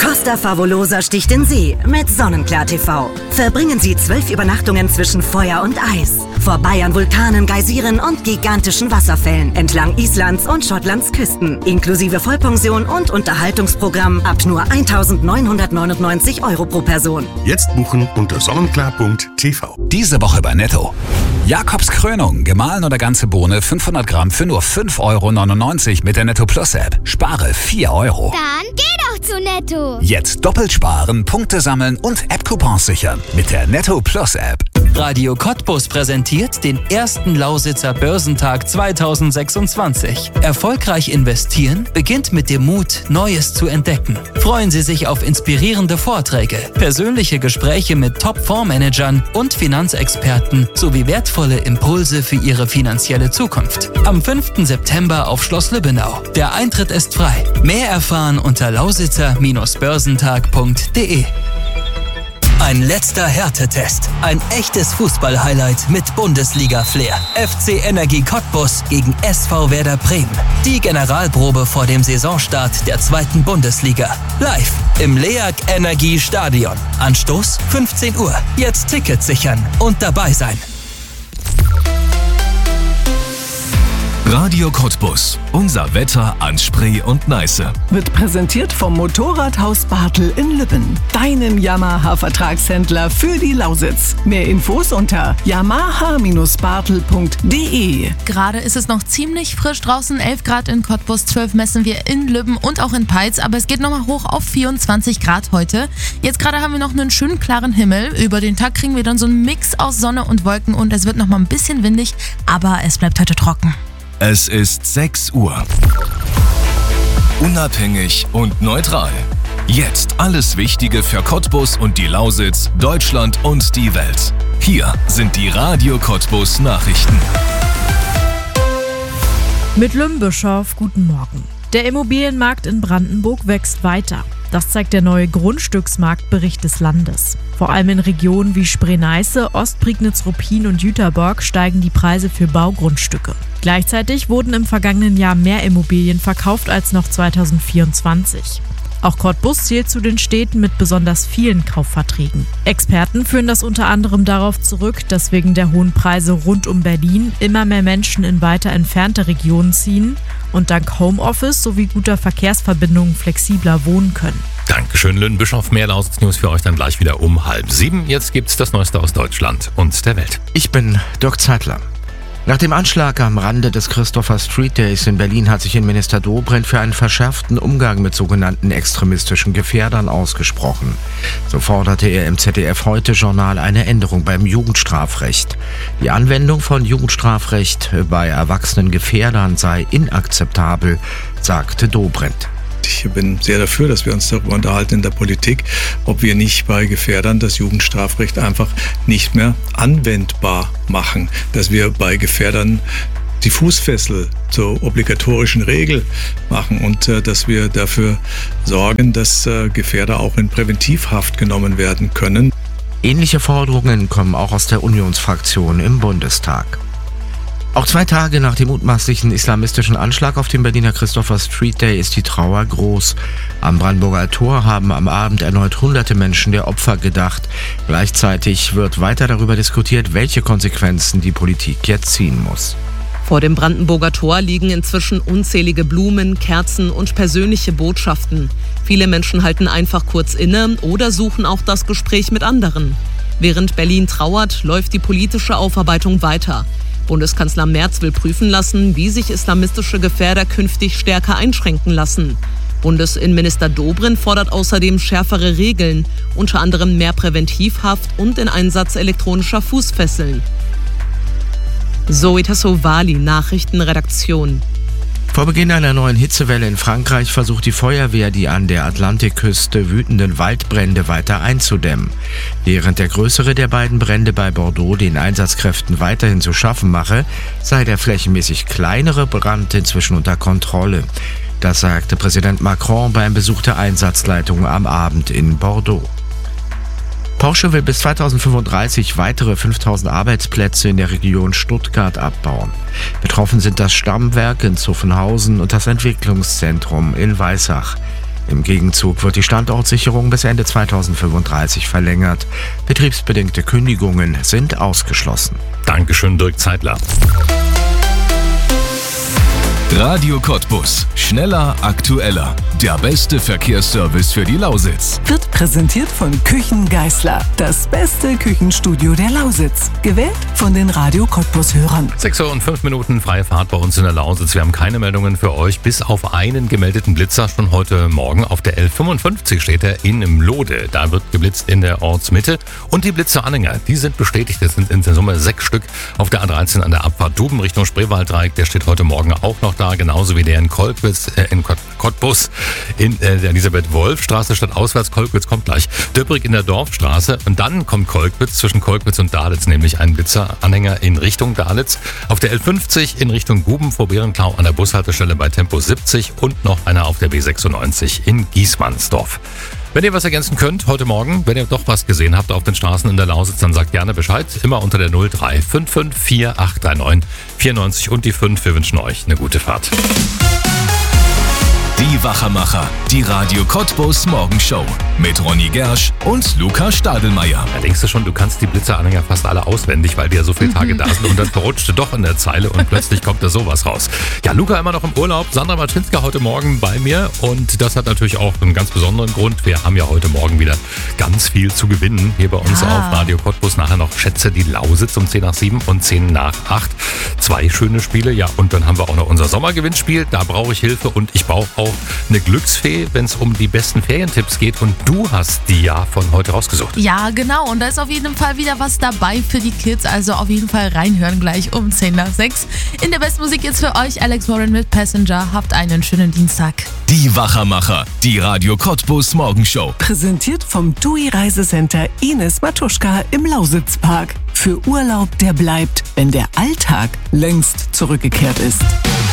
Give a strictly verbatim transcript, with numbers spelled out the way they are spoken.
Costa Favolosa sticht in See mit Sonnenklar T V. Verbringen Sie zwölf Übernachtungen zwischen Feuer und Eis. Vorbei an Vulkanen, Geysiren und gigantischen Wasserfällen entlang Islands und Schottlands Küsten. Inklusive Vollpension und Unterhaltungsprogramm ab nur eintausendneunhundertneunundneunzig Euro pro Person. Jetzt buchen unter sonnenklar punkt t v. Diese Woche bei Netto. Jakobs Krönung, gemahlen oder ganze Bohne fünfhundert Gramm für nur fünf Euro neunundneunzig mit der Netto Plus App. Spare vier Euro. Dann geh doch zu Netto. Jetzt doppelt sparen, Punkte sammeln und App-Coupons sichern mit der Netto Plus App. Radio Cottbus präsentiert den ersten Lausitzer Börsentag zweitausendsechsundzwanzig. Erfolgreich investieren beginnt mit dem Mut, Neues zu entdecken. Freuen Sie sich auf inspirierende Vorträge, persönliche Gespräche mit Top-Fondsmanagern und Finanzexperten sowie wertvolle Impulse für Ihre finanzielle Zukunft. Am fünften September auf Schloss Lübbenau. Der Eintritt ist frei. Mehr erfahren unter lausitzer Börsentag punkt de. Ein letzter Härtetest. Ein echtes Fußball-Highlight mit Bundesliga-Flair. F C Energie Cottbus gegen S V Werder Bremen. Die Generalprobe vor dem Saisonstart der zweiten Bundesliga. Live im LEAG Energie Stadion. Anstoß fünfzehn Uhr. Jetzt Tickets sichern und dabei sein. Radio Cottbus. Unser Wetter an Spree und Neiße. Wird präsentiert vom Motorradhaus Bartel in Lübben. Deinem Yamaha-Vertragshändler für die Lausitz. Mehr Infos unter yamaha Bindestrich bartel punkt de. Gerade ist es noch ziemlich frisch draußen. elf Grad in Cottbus, zwölf messen wir in Lübben und auch in Peitz. Aber es geht nochmal hoch auf vierundzwanzig Grad heute. Jetzt gerade haben wir noch einen schönen klaren Himmel. Über den Tag kriegen wir dann so einen Mix aus Sonne und Wolken und es wird nochmal ein bisschen windig. Aber es bleibt heute trocken. Es ist sechs Uhr. Unabhängig und neutral. Jetzt alles Wichtige für Cottbus und die Lausitz, Deutschland und die Welt. Hier sind die Radio Cottbus Nachrichten. Mit Lümbischow, guten Morgen. Der Immobilienmarkt in Brandenburg wächst weiter. Das zeigt der neue Grundstücksmarktbericht des Landes. Vor allem in Regionen wie Spree-Neiße, Ostprignitz-Ruppin und Jüterborg steigen die Preise für Baugrundstücke. Gleichzeitig wurden im vergangenen Jahr mehr Immobilien verkauft als noch zweitausendvierundzwanzig. Auch Cottbus zählt zu den Städten mit besonders vielen Kaufverträgen. Experten führen das unter anderem darauf zurück, dass wegen der hohen Preise rund um Berlin immer mehr Menschen in weiter entfernte Regionen ziehen und dank Homeoffice sowie guter Verkehrsverbindungen flexibler wohnen können. Dankeschön, Lübbenbischof. Mehr Lausitz-News für euch dann gleich wieder um halb sieben. Jetzt gibt's das Neueste aus Deutschland und der Welt. Ich bin Dirk Zeitler. Nach dem Anschlag am Rande des Christopher Street Days in Berlin hat sich Innenminister Dobrindt für einen verschärften Umgang mit sogenannten extremistischen Gefährdern ausgesprochen. So forderte er im Z D F-Heute-Journal eine Änderung beim Jugendstrafrecht. Die Anwendung von Jugendstrafrecht bei erwachsenen Gefährdern sei inakzeptabel, sagte Dobrindt. Ich bin sehr dafür, dass wir uns darüber unterhalten in der Politik, ob wir nicht bei Gefährdern das Jugendstrafrecht einfach nicht mehr anwendbar machen. Dass wir bei Gefährdern die Fußfessel zur obligatorischen Regel machen und äh, dass wir dafür sorgen, dass äh, Gefährder auch in Präventivhaft genommen werden können. Ähnliche Forderungen kommen auch aus der Unionsfraktion im Bundestag. Auch zwei Tage nach dem mutmaßlichen islamistischen Anschlag auf dem Berliner Christopher Street Day ist die Trauer groß. Am Brandenburger Tor haben am Abend erneut hunderte Menschen der Opfer gedacht. Gleichzeitig wird weiter darüber diskutiert, welche Konsequenzen die Politik jetzt ziehen muss. Vor dem Brandenburger Tor liegen inzwischen unzählige Blumen, Kerzen und persönliche Botschaften. Viele Menschen halten einfach kurz inne oder suchen auch das Gespräch mit anderen. Während Berlin trauert, läuft die politische Aufarbeitung weiter. Bundeskanzler Merz will prüfen lassen, wie sich islamistische Gefährder künftig stärker einschränken lassen. Bundesinnenminister Dobrindt fordert außerdem schärfere Regeln, unter anderem mehr Präventivhaft und den Einsatz elektronischer Fußfesseln. Zoe Tassovali, Nachrichtenredaktion. Vor Beginn einer neuen Hitzewelle in Frankreich versucht die Feuerwehr, die an der Atlantikküste wütenden Waldbrände weiter einzudämmen. Während der größere der beiden Brände bei Bordeaux den Einsatzkräften weiterhin zu schaffen mache, sei der flächenmäßig kleinere Brand inzwischen unter Kontrolle. Das sagte Präsident Macron beim Besuch der Einsatzleitung am Abend in Bordeaux. Porsche will bis zweitausendfünfunddreißig weitere fünftausend Arbeitsplätze in der Region Stuttgart abbauen. Betroffen sind das Stammwerk in Zuffenhausen und das Entwicklungszentrum in Weissach. Im Gegenzug wird die Standortsicherung bis Ende zweitausendfünfunddreißig verlängert. Betriebsbedingte Kündigungen sind ausgeschlossen. Dankeschön, Dirk Zeitler. Radio Cottbus. Schneller, aktueller. Der beste Verkehrsservice für die Lausitz. Wird präsentiert von Küchen Geisler. Das beste Küchenstudio der Lausitz. Gewählt von den Radio Cottbus-Hörern. sechs Uhr und fünf Minuten freie Fahrt bei uns in der Lausitz. Wir haben keine Meldungen für euch, bis auf einen gemeldeten Blitzer schon heute Morgen. Auf der L fünfundfünfzig steht er in Mlode. Da wird geblitzt in der Ortsmitte. Und die Blitzeranhänger, die sind bestätigt. Das sind in der Summe sechs Stück auf der A dreizehn an der Abfahrt Duben Richtung Spreewalddreieck. Der steht heute Morgen auch noch da. Genauso wie der in Kolkwitz, äh, in Kott, Cottbus, in äh, der Elisabeth-Wolf-Straße statt auswärts. Kolkwitz kommt gleich. Döbrig in der Dorfstraße und dann kommt Kolkwitz, zwischen Kolkwitz und Dalitz, nämlich ein Blitzeranhänger in Richtung Dalitz. Auf der L fünfzig in Richtung Guben vor Berenklau an der Bushaltestelle bei Tempo siebzig und noch einer auf der B sechsundneunzig in Giesmannsdorf. Wenn ihr was ergänzen könnt, heute Morgen, wenn ihr doch was gesehen habt auf den Straßen in der Lausitz, dann sagt gerne Bescheid. Immer unter der null drei fünf fünf vier acht drei neun vier neun und die fünf. Wir wünschen euch eine gute Fahrt. Die Wachermacher, die Radio Cottbus Morgenshow mit Ronny Gersch und Luca Stadelmeier. Da denkst du schon, du kannst die Blitzeranhänger fast alle auswendig, weil die ja so viele Tage da sind und dann verrutschte doch in der Zeile und plötzlich kommt da sowas raus. Ja, Luca immer noch im Urlaub, Sandra Marczynska heute Morgen bei mir und das hat natürlich auch einen ganz besonderen Grund. Wir haben ja heute Morgen wieder ganz viel zu gewinnen hier bei uns Ja. auf Radio Cottbus. Nachher noch Schätze die Lausitz um zehn nach sieben und zehn nach acht. Zwei schöne Spiele, ja, und dann haben wir auch noch unser Sommergewinnspiel. Da brauche ich Hilfe und ich brauche auch eine Glücksfee, wenn es um die besten Ferientipps geht und du hast die ja von heute rausgesucht. Ja, genau. Und da ist auf jeden Fall wieder was dabei für die Kids. Also auf jeden Fall reinhören gleich um zehn nach sechs. In der Bestmusik jetzt für euch Alex Warren mit Passenger. Habt einen schönen Dienstag. Die Wachermacher, die Radio Cottbus Morgenshow. Präsentiert vom T U I Reisecenter Ines Matuschka im Lausitzpark. Für Urlaub, der bleibt, wenn der Alltag längst zurückgekehrt ist.